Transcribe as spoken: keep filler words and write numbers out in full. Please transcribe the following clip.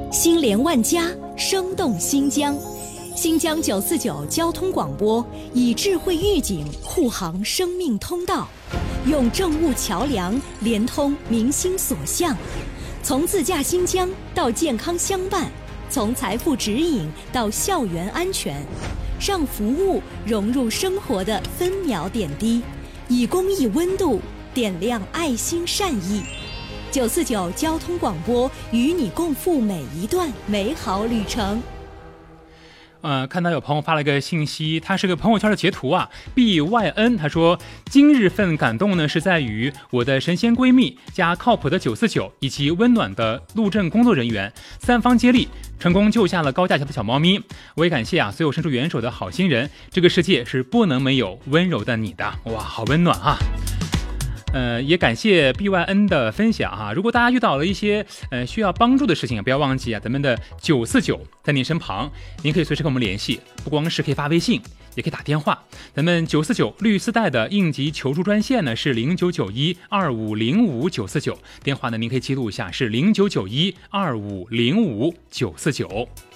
心连万家，生动新疆。新疆九四九交通广播以智慧预警护航生命通道，用政务桥梁连通民心所向，从自驾新疆到健康相伴，从财富指引到校园安全，让服务融入生活的分秒点滴，以公益温度点亮爱心善意。九四九交通广播与你共赴每一段美好旅程。 呃，看到有朋友发了一个信息，他是个朋友圈的截图啊 ，B Y N， 他说今日份感动呢是在于我的神仙闺蜜加靠谱的九四九以及温暖的路政工作人员三方接力，成功救下了高架桥的小猫咪。我也感谢啊所有伸出援手的好心人，这个世界是不能没有温柔的你的。哇，好温暖啊！呃，也感谢 B Y N 的分享哈、啊。如果大家遇到了一些呃需要帮助的事情，不要忘记啊，咱们的九四九在您身旁，您可以随时跟我们联系，不光是可以发微信，也可以打电话。咱们九四九绿丝带的应急求助专线呢是零九九一二五零五九四九，电话呢您可以记录一下是零九九一二五零五九四九。